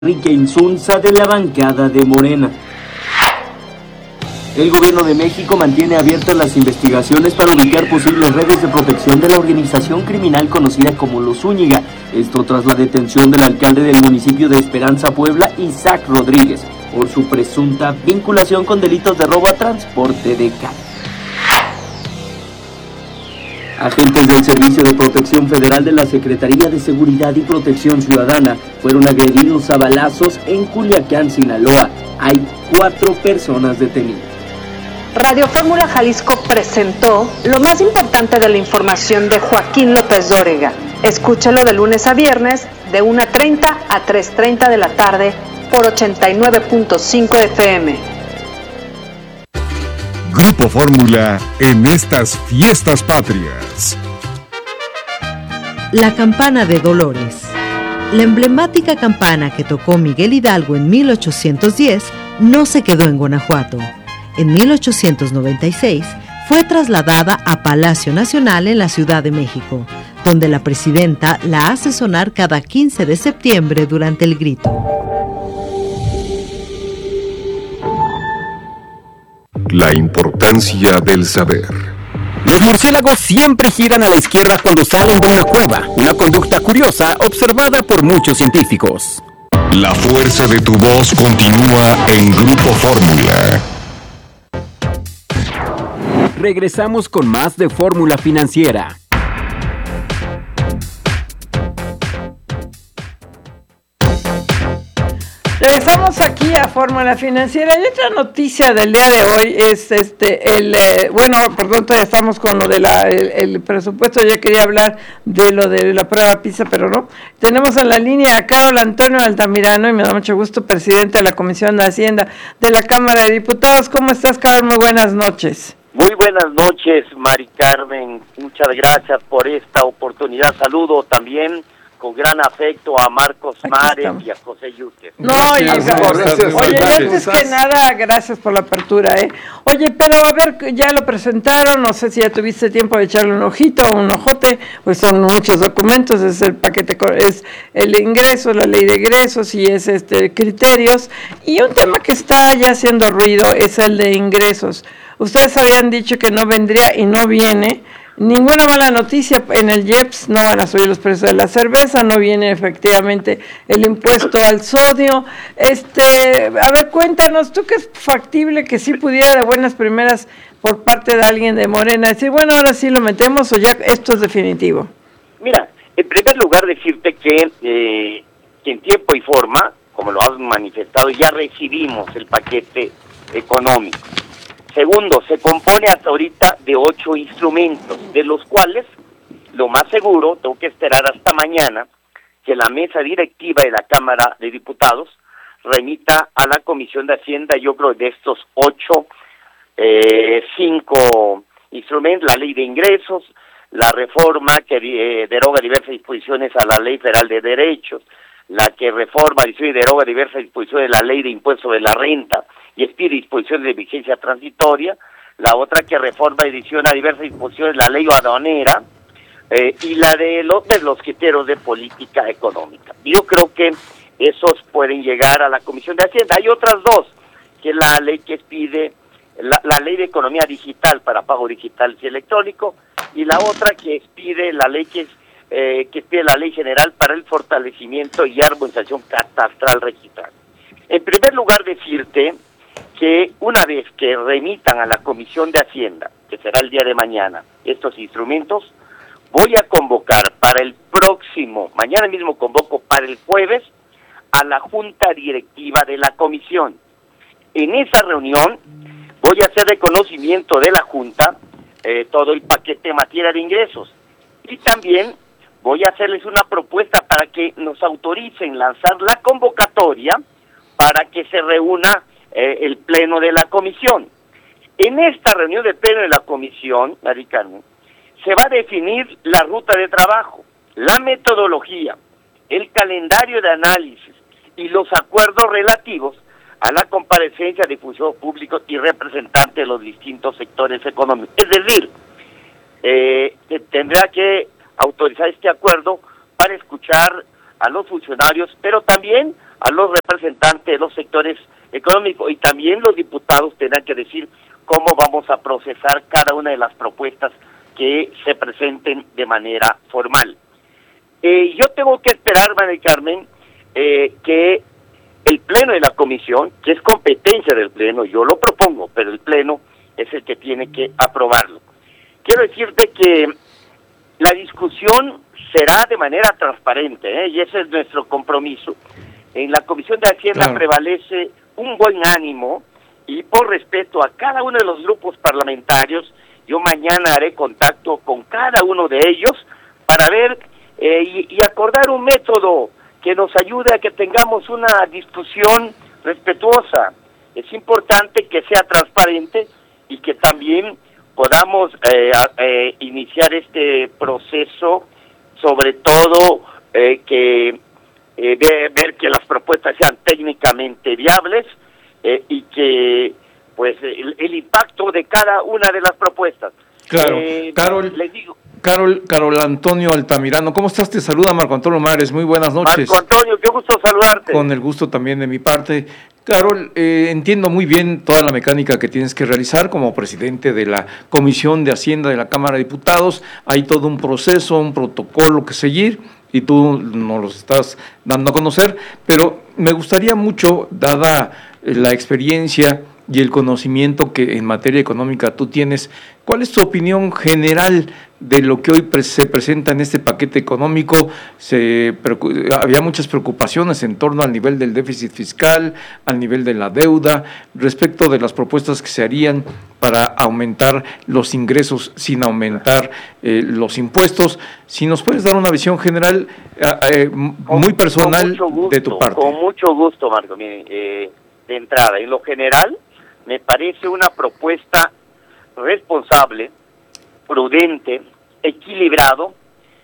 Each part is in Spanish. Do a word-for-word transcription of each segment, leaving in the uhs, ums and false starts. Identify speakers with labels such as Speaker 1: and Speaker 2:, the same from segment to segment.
Speaker 1: Enrique Insunza de la bancada de Morena. El gobierno de México mantiene abiertas las investigaciones para ubicar posibles redes de protección de la organización criminal conocida como Los Zúñiga. Esto tras la detención del alcalde del municipio de Esperanza, Puebla, Isaac Rodríguez, por su presunta vinculación con delitos de robo a transporte de carga. Agentes del Servicio de Protección Federal de la Secretaría de Seguridad y Protección Ciudadana fueron agredidos a balazos en Culiacán, Sinaloa. Hay cuatro personas detenidas.
Speaker 2: Radio Fórmula Jalisco presentó lo más importante de la información de Joaquín López Dóriga. Escúchalo de lunes a viernes de una treinta a tres treinta de la tarde por ochenta y nueve punto cinco F M.
Speaker 3: Grupo Fórmula en estas fiestas patrias.
Speaker 4: La campana de Dolores. La emblemática campana que tocó Miguel Hidalgo en mil ochocientos diez no se quedó en Guanajuato. En mil ochocientos noventa y seis fue trasladada a Palacio Nacional en la Ciudad de México, donde la presidenta la hace sonar cada quince de septiembre durante el grito.
Speaker 3: La importancia del saber.
Speaker 5: Los murciélagos siempre giran a la izquierda cuando salen de una cueva, una conducta curiosa observada por muchos científicos.
Speaker 3: La fuerza de tu voz continúa en Grupo Fórmula.
Speaker 5: Regresamos con más de Fórmula Financiera.
Speaker 6: Regresamos aquí a Fórmula Financiera y otra noticia del día de hoy es este el eh, bueno, perdón, todavía estamos con lo de la el, el presupuesto. Yo quería hablar de lo de la prueba PISA, pero no. Tenemos en la línea a Carol Antonio Altamirano y me da mucho gusto, presidente de la Comisión de Hacienda de la Cámara de Diputados. ¿Cómo estás, Carol? Muy buenas noches.
Speaker 7: Muy buenas noches, Mari Carmen. Muchas gracias por esta oportunidad. Saludo también con gran afecto a Marcos Mares y a José Yuste.
Speaker 6: No, oye, gracias, oye, antes que nada, gracias por la apertura, ¿eh? Oye, pero a ver, ya lo presentaron, no sé si ya tuviste tiempo de echarle un ojito, un ojote, pues son muchos documentos, es el paquete, es el ingreso, la ley de ingresos y es este criterios, y un tema que está ya haciendo ruido es el de ingresos. Ustedes habían dicho que no vendría y no viene. Ninguna mala noticia, en el I E P S no van a subir los precios de la cerveza, no viene efectivamente el impuesto al sodio. Este, a ver, cuéntanos, ¿tú qué es factible que sí pudiera de buenas primeras por parte de alguien de Morena decir, bueno, ahora sí lo metemos o ya esto es definitivo?
Speaker 7: Mira, en primer lugar decirte que, eh, que en tiempo y forma, como lo has manifestado, ya recibimos el paquete económico. Segundo, se compone hasta ahorita de ocho instrumentos, de los cuales, lo más seguro, tengo que esperar hasta mañana, que la mesa directiva de la Cámara de Diputados remita a la Comisión de Hacienda, yo creo, de estos ocho, eh, cinco instrumentos, la ley de ingresos, la reforma que eh, deroga diversas disposiciones a la Ley Federal de Derechos, la que reforma y deroga diversas disposiciones de la Ley de Impuesto de la Renta, y expide disposiciones de vigencia transitoria, la otra que reforma y adiciona diversas disposiciones de la ley aduanera, eh, y la de los, de los criterios de política económica. Yo creo que esos pueden llegar a la Comisión de Hacienda. Hay otras dos, que es la ley que expide, la, la ley de economía digital para pago digital y electrónico, y la otra que expide la ley que, eh, que expide la ley general para el fortalecimiento y armonización catastral registral. En primer lugar, decirte que una vez que remitan a la Comisión de Hacienda, que será el día de mañana, estos instrumentos, voy a convocar para el próximo, mañana mismo convoco para el jueves, a la Junta Directiva de la Comisión. En esa reunión voy a hacer reconocimiento de la Junta, eh, todo el paquete en materia de ingresos, y también voy a hacerles una propuesta para que nos autoricen lanzar la convocatoria para que se reúna Eh, el pleno de la comisión. En esta reunión de pleno de la comisión, Mari Carmen, se va a definir la ruta de trabajo, la metodología, el calendario de análisis y los acuerdos relativos a la comparecencia de funcionarios públicos y representantes de los distintos sectores económicos. Es decir, eh, se tendrá que autorizar este acuerdo para escuchar a los funcionarios, pero también a los representantes de los sectores económicos, y también los diputados tendrán que decir cómo vamos a procesar cada una de las propuestas que se presenten de manera formal. Eh, yo tengo que esperar, María Carmen, eh, que el Pleno de la Comisión, que es competencia del Pleno, yo lo propongo, pero el Pleno es el que tiene que aprobarlo. Quiero decirte que la discusión será de manera transparente, ¿eh? Y ese es nuestro compromiso. En la Comisión de Hacienda claro. prevalece un buen ánimo, y por respeto a cada uno de los grupos parlamentarios, yo mañana haré contacto con cada uno de ellos para ver eh, y, y acordar un método que nos ayude a que tengamos una discusión respetuosa. Es importante que sea transparente y que también podamos eh, eh, iniciar este proceso, sobre todo eh, que eh, de, ver que las propuestas sean técnicamente viables eh, y que pues el, el impacto de cada una de las propuestas.
Speaker 8: Claro,
Speaker 7: eh,
Speaker 8: Carol,
Speaker 7: les digo,
Speaker 8: Carol, Carol Antonio Altamirano, ¿cómo estás? Te saluda Marco Antonio Mares, muy buenas noches.
Speaker 7: Marco Antonio, qué gusto saludarte.
Speaker 8: Con el gusto también de mi parte. Carol, eh, entiendo muy bien toda la mecánica que tienes que realizar como presidente de la Comisión de Hacienda de la Cámara de Diputados. Hay todo un proceso, un protocolo que seguir, y tú nos lo estás dando a conocer, pero me gustaría mucho, dada la experiencia y el conocimiento que en materia económica tú tienes, ¿cuál es tu opinión general de lo que hoy pre- se presenta en este paquete económico? Se preocup- había muchas preocupaciones en torno al nivel del déficit fiscal, al nivel de la deuda, respecto de las propuestas que se harían para aumentar los ingresos sin aumentar eh, los impuestos. Si nos puedes dar una visión general eh, eh, muy personal
Speaker 7: gusto,
Speaker 8: de tu parte.
Speaker 7: Con mucho gusto, Marco. Mire, eh, de entrada, en lo general, me parece una propuesta responsable, prudente, equilibrado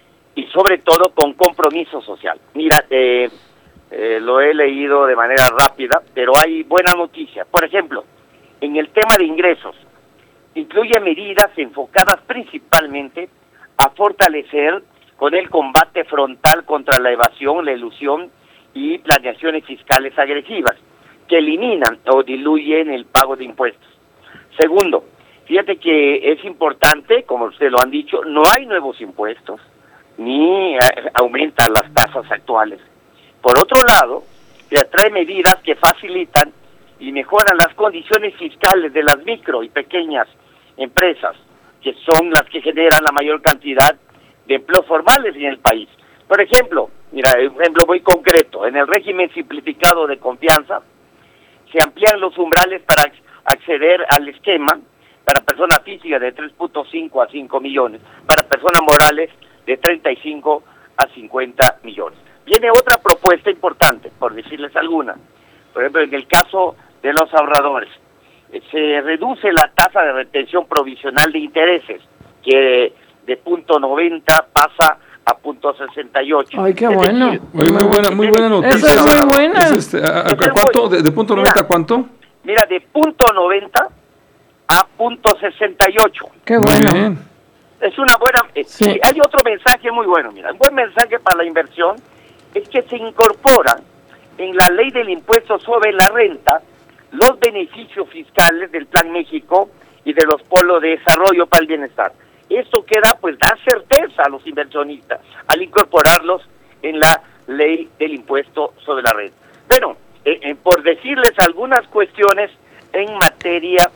Speaker 7: y sobre todo con compromiso social. Mira, eh, eh, lo he leído de manera rápida, pero hay buena noticia. Por ejemplo, en el tema de ingresos, incluye medidas enfocadas principalmente a fortalecer con el combate frontal contra la evasión, la elusión y planeaciones fiscales agresivas, que eliminan o diluyen el pago de impuestos. Segundo, fíjate que es importante, como ustedes lo han dicho, no hay nuevos impuestos, ni eh, aumentan las tasas actuales. Por otro lado, se trae medidas que facilitan y mejoran las condiciones fiscales de las micro y pequeñas empresas, que son las que generan la mayor cantidad de empleos formales en el país. Por ejemplo, mira, un ejemplo muy concreto, en el régimen simplificado de confianza, se amplían los umbrales para acceder al esquema para personas físicas de tres punto cinco a cinco millones, para personas morales de treinta y cinco a cincuenta millones. Viene otra propuesta importante, por decirles alguna. Por ejemplo, en el caso de los ahorradores, se reduce la tasa de retención provisional de intereses, que de punto noventa pasa a punto sesenta y ocho.
Speaker 6: Ay, qué bueno.
Speaker 8: Decir, muy, muy buena, muy buena noticia.
Speaker 6: Eso es muy buena.
Speaker 8: Es este, ¿a, a cuánto? De, de punto noventa a cuánto?
Speaker 7: Mira, de punto noventa a punto sesenta y ocho.
Speaker 6: Qué bueno.
Speaker 7: Es una buena... Eh, sí. Hay otro mensaje muy bueno, mira. Un buen mensaje para la inversión es que se incorpora en la ley del impuesto sobre la renta los beneficios fiscales del Plan México y de los polos de desarrollo para el bienestar. Esto queda, pues, da certeza a los inversionistas al incorporarlos en la ley del impuesto sobre la renta. Pero, eh, eh, por decirles algunas cuestiones en materia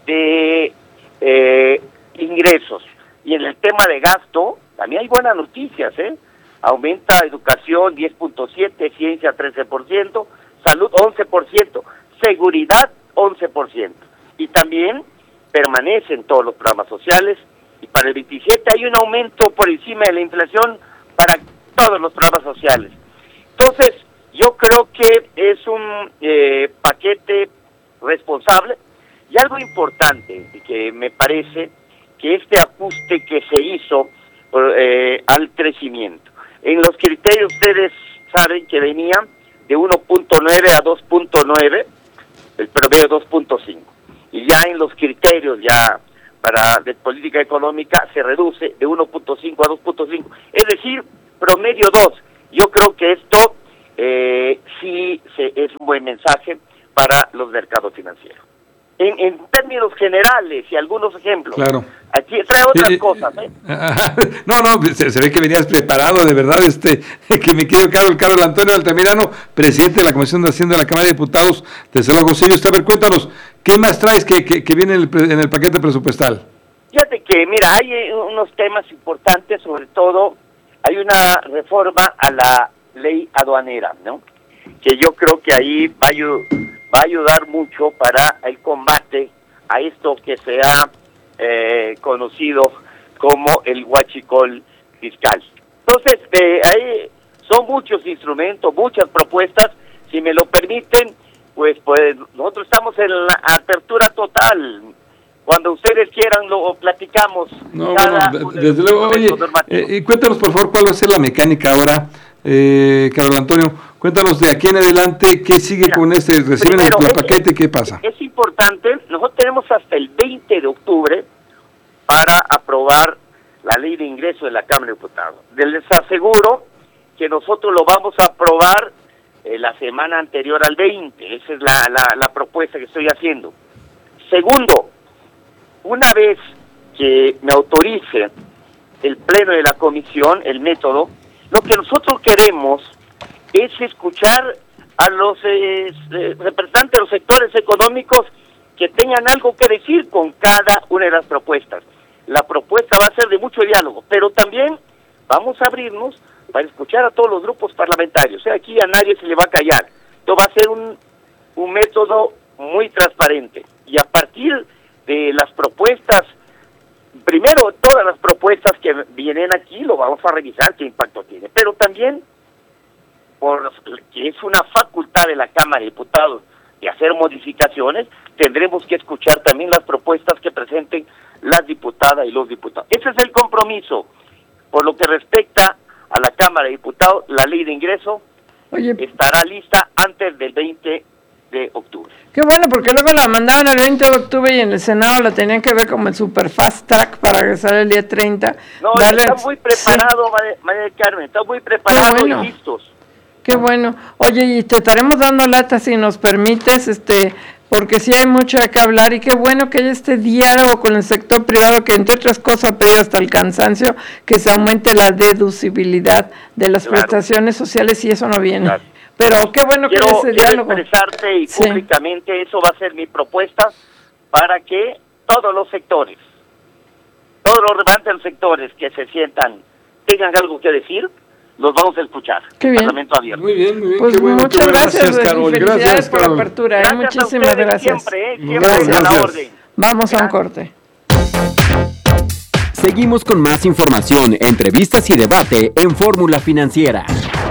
Speaker 7: de eh, ingresos y en el tema de gasto, también hay buenas noticias, ¿eh? Aumenta educación diez punto siete, ciencia trece por ciento, salud once por ciento, seguridad once por ciento. Y también permanecen todos los programas sociales, y para el veintisiete hay un aumento por encima de la inflación para todos los programas sociales. Entonces, yo creo que es un eh, paquete responsable, y algo importante que me parece que este ajuste que se hizo eh, al crecimiento, en los criterios ustedes saben que venían de uno punto nueve a dos punto nueve, el promedio dos punto cinco, y ya en los criterios ya para de política económica se reduce de uno punto cinco a dos punto cinco, es decir, promedio dos. Yo creo que esto eh, sí se, es un buen mensaje para los mercados financieros. En, en términos generales y algunos ejemplos.
Speaker 9: Claro.
Speaker 7: Aquí trae otras
Speaker 9: eh,
Speaker 7: cosas, ¿eh?
Speaker 9: No, no, se, se ve que venías preparado, de verdad, este, que mi querido Carol, Carol Antonio Altamirano, presidente de la Comisión de Hacienda de la Cámara de Diputados, te saludo, José Luis. A ver, cuéntanos, ¿qué más traes que, que, que viene en el, en el paquete presupuestal?
Speaker 7: Fíjate que, mira, hay eh, unos temas importantes, sobre todo, hay una reforma a la ley aduanera, ¿no? Que yo creo que ahí va a, va a ayudar mucho para el combate a esto que se ha eh, conocido como el huachicol fiscal. Entonces, eh, ahí son muchos instrumentos, muchas propuestas. Si me lo permiten, pues, pues nosotros estamos en la apertura total. Cuando ustedes quieran lo platicamos.
Speaker 9: No, bueno, de, desde luego, oye, eh, cuéntanos por favor cuál va a ser la mecánica ahora, eh, Carol Antonio, cuéntanos de aquí en adelante, ¿qué sigue Mira, con este? ¿Reciben primero, el, el paquete? ¿Qué pasa?
Speaker 7: Es importante, nosotros tenemos hasta el veinte de octubre para aprobar la ley de ingreso de la Cámara de Diputados. Les aseguro que nosotros lo vamos a aprobar eh, la semana anterior al veinte, esa es la, la, la propuesta que estoy haciendo. Segundo, una vez que me autorice el pleno de la comisión, el método, lo que nosotros queremos es escuchar a los eh, representantes de los sectores económicos que tengan algo que decir con cada una de las propuestas. La propuesta va a ser de mucho diálogo, pero también vamos a abrirnos para escuchar a todos los grupos parlamentarios. O sea, aquí a nadie se le va a callar. Esto va a ser un, un método muy transparente. Y a partir de las propuestas, primero todas las propuestas que vienen aquí lo vamos a revisar qué impacto tiene, pero también por que es una facultad de la Cámara de Diputados de hacer modificaciones, tendremos que escuchar también las propuestas que presenten las diputadas y los diputados. Ese es el compromiso. Por lo que respecta a la Cámara de Diputados, la ley de ingreso Oye. estará lista antes del veinte de octubre.
Speaker 6: Qué bueno, porque luego la mandaban el veinte de octubre y en el Senado la tenían que ver como el super fast track para regresar el día treinta.
Speaker 7: No,
Speaker 6: Darle...
Speaker 7: está muy preparado, sí. María, María del Carmen, está muy preparado bueno. y listos.
Speaker 6: Qué bueno. Oye, y te estaremos dando lata si nos permites, este, porque sí hay mucho de qué hablar y qué bueno que haya este diálogo con el sector privado que, entre otras cosas, pide hasta el cansancio que se aumente la deducibilidad de las claro. prestaciones sociales y eso no viene. Claro. Pero qué bueno
Speaker 7: quiero,
Speaker 6: que haya ese
Speaker 7: quiero
Speaker 6: diálogo.
Speaker 7: expresarte y sí. públicamente, eso va a ser mi propuesta para que todos los sectores, todos los representantes de los sectores que se sientan, tengan algo que decir, los vamos a escuchar.
Speaker 6: Qué bien.
Speaker 7: Parlamento abierto.
Speaker 9: Muy bien, muy bien.
Speaker 6: Pues
Speaker 9: qué bueno,
Speaker 6: muchas
Speaker 9: qué
Speaker 6: gracias,
Speaker 9: gracias Carol.
Speaker 6: Felicidades
Speaker 9: Gracias,
Speaker 6: por
Speaker 9: Carol.
Speaker 6: la apertura.
Speaker 7: Gracias
Speaker 6: ¿eh? Muchísimas gracias.
Speaker 7: Siempre, ¿eh? siempre
Speaker 9: gracias.
Speaker 7: a la orden.
Speaker 6: Vamos a un corte.
Speaker 5: Seguimos con más información, entrevistas y debate en Fórmula Financiera.